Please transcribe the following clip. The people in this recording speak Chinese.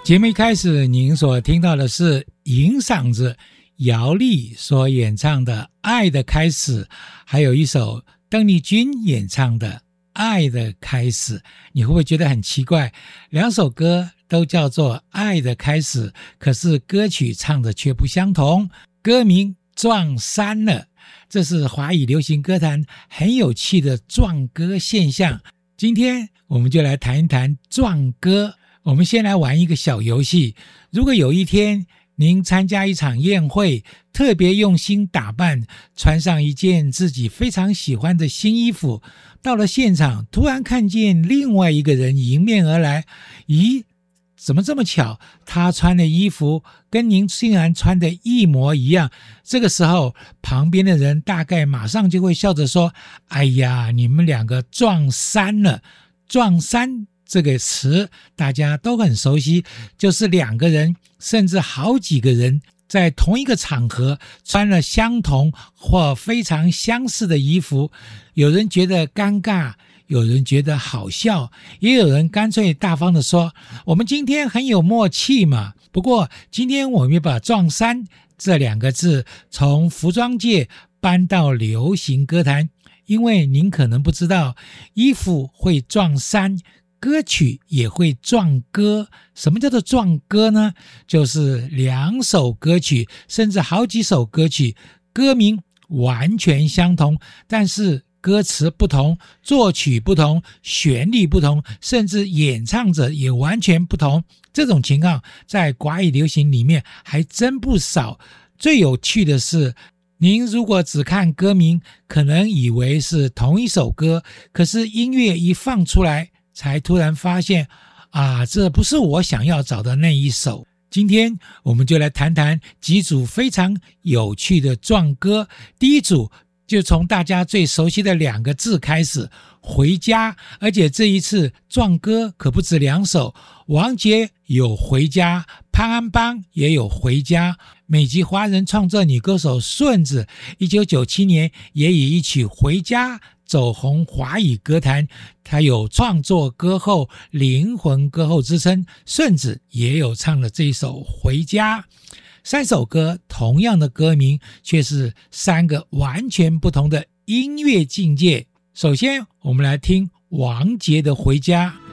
节目一开始您所听到的是银嗓子姚丽所演唱的《爱的开始》，还有一首邓丽君演唱的《爱的开始》。你会不会觉得很奇怪，两首歌都叫做《爱的开始》，可是歌曲唱的却不相同，歌名撞衫了。这是华语流行歌坛很有趣的撞歌现象。今天我们就来谈一谈撞歌。我们先来玩一个小游戏。如果有一天您参加一场宴会，特别用心打扮，穿上一件自己非常喜欢的新衣服，到了现场突然看见另外一个人迎面而来，咦，怎么这么巧，他穿的衣服跟您竟然穿的一模一样。这个时候旁边的人大概马上就会笑着说，哎呀，你们两个撞衫了。撞衫这个词大家都很熟悉，就是两个人甚至好几个人在同一个场合穿了相同或非常相似的衣服，有人觉得尴尬，有人觉得好笑，也有人干脆大方的说，我们今天很有默契嘛。不过今天我们也把撞衫这两个字从服装界搬到流行歌坛，因为您可能不知道，衣服会撞衫，歌曲也会撞歌。什么叫做撞歌呢？就是两首歌曲甚至好几首歌曲，歌名完全相同，但是歌词不同，作曲不同，旋律不同，甚至演唱者也完全不同。这种情况在华语流行里面还真不少。最有趣的是，您如果只看歌名，可能以为是同一首歌，可是音乐一放出来，才突然发现啊，这不是我想要找的那一首。今天我们就来谈谈几组非常有趣的撞歌。第一组就从大家最熟悉的两个字开始，回家。而且这一次撞歌可不止两首，王杰有回家，潘安邦也有回家。美籍华人创作女歌手顺子1997年也以一曲回家走红华语歌坛，她有创作歌后、灵魂歌后之称，顺子也有唱了这一首回家。三首歌同样的歌名，却是三个完全不同的音乐境界。首先我们来听王杰的回家。